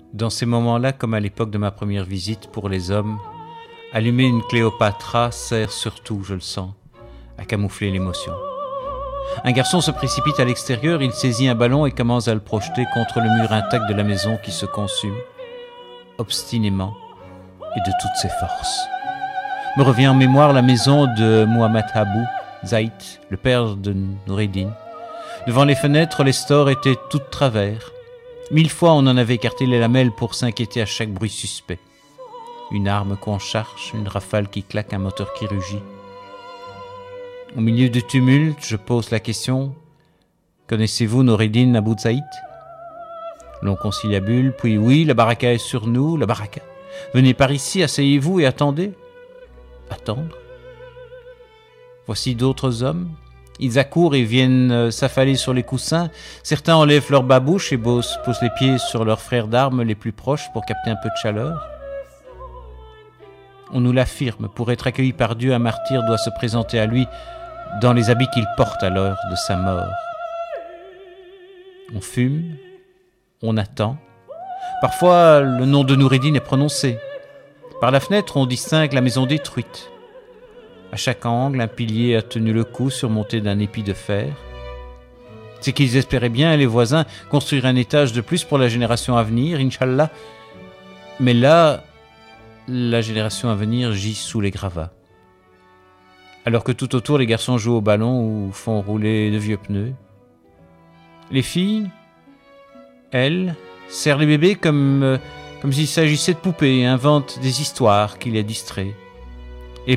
Dans ces moments-là, comme à l'époque de ma première visite pour les hommes, allumer une Cléopâtra sert surtout, je le sens, à camoufler l'émotion. Un garçon se précipite à l'extérieur, il saisit un ballon et commence à le projeter contre le mur intact de la maison qui se consume, obstinément et de toutes ses forces. Me revient en mémoire la maison de Mohamed Abou Zaïd, le père de Noureddin. Devant les fenêtres, les stores étaient toutes de travers. 1000 fois on en avait écarté les lamelles pour s'inquiéter à chaque bruit suspect. Une arme qu'on charge, une rafale qui claque, un moteur qui rugit. Au milieu du tumulte, je pose la question « Connaissez-vous Noureddin Abou Zaïd ?» L'on conciliabule, puis « Oui, la baraka est sur nous, la baraka. Venez par ici, asseyez-vous et attendez. » Attendre. Voici d'autres hommes. Ils accourent et viennent s'affaler sur les coussins. Certains enlèvent leur babouche et posent les pieds sur leurs frères d'armes les plus proches pour capter un peu de chaleur. On nous l'affirme, pour être accueilli par Dieu, un martyr doit se présenter à lui dans les habits qu'il porte à l'heure de sa mort. On fume, on attend. Parfois, le nom de Noureddin est prononcé. Par la fenêtre, on distingue la maison détruite. À chaque angle, un pilier a tenu le coup, surmonté d'un épi de fer. C'est qu'ils espéraient bien, les voisins, construire un étage de plus pour la génération à venir, Inch'Allah. Mais là, la génération à venir gît sous les gravats. Alors que tout autour, les garçons jouent au ballon ou font rouler de vieux pneus. Les filles, elles, serrent les bébés comme s'il s'agissait de poupées et inventent des histoires qui les distraient. Et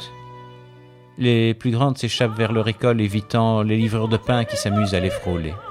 les plus grandes s'échappent vers leur école, évitant les livreurs de pain qui s'amusent à les frôler.